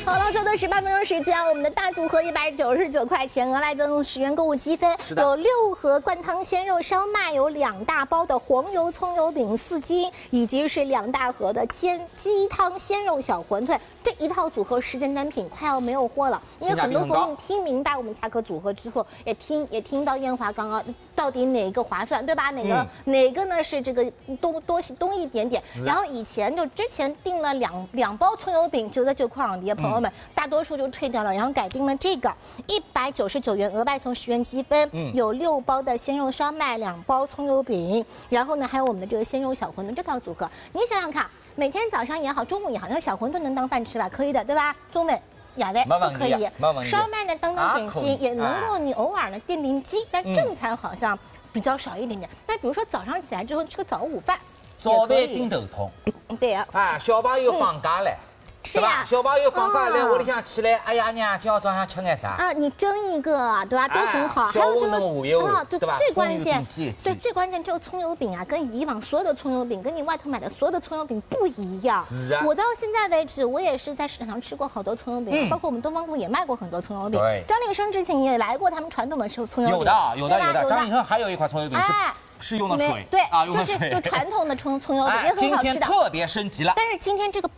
好了，最多18分钟时间，我们的大组合199块钱，额外增10元购物积分，有6盒灌汤鲜肉烧麦，有2大包的黄油葱油饼4斤，以及是2大盒的鸡汤鲜肉小馄饨。这一套组合10件单品快要没有货了，因为很多朋友听明白我们价格组合之后，也听到燕华刚刚到底哪个划算，对吧？哪个呢是这个多一点点？然后以前之前订了两包葱油饼9.9块港币，朋友们大多数就退掉了，然后改订了这个199元，额外送10元积分，有6包的鲜肉烧麦，2包葱油饼，然后呢还有我们的这个鲜肉小馄饨这套组合，你想想看。每天早上也好，中午也好，那小馄饨能当饭吃吧？可以的，对吧？中午、亚味都可以。烧麦呢，当点心也能够，你偶尔呢垫垫饥，但正餐好像比较少一点点。那比如说早上起来之后吃个早午饭， 早饭顶头痛。 对呀。 啊，小朋友放假了。 是吧？ 小朋友放假来屋里向起来，哎呀娘，今朝早上吃眼啥？ 啊，你蒸一个，对吧？都很好。 小馄饨煨一煨， 对吧？最关键，对，最关键这个葱油饼啊，跟以往所有的葱油饼，跟你外头买的所有的葱油饼不一样。 是啊。 我到现在为止，我也是在市场上吃过好多葱油饼，包括我们东方宫也卖过很多葱油饼。 对。 张立生之前也来过他们传统的葱油饼。 有的。张立生还有一款葱油饼是用的水， 对啊，用的水， 就传统的葱油饼也很好吃的。 今天特别升级了。 但是今天这个。